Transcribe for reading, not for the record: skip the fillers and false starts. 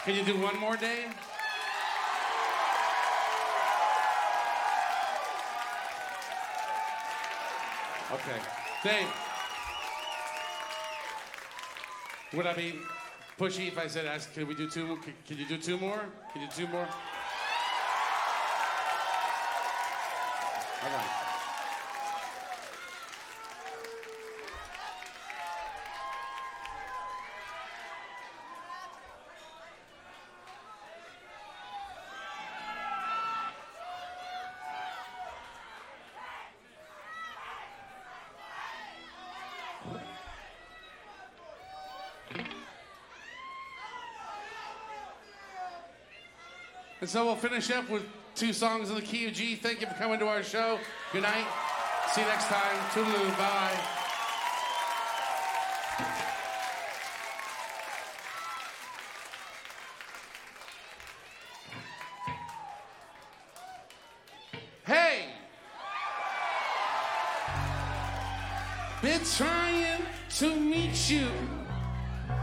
Can you do one more, Dave? Okay. Dave. Would I be pushy if I said, can we do two more? Can you do two more? Can you do two more? All right. And so we'll finish up with two songs in the key of G. Thank you for coming to our show. Good night. See you next time. Toodaloo. Bye. Hey! Been trying to meet you.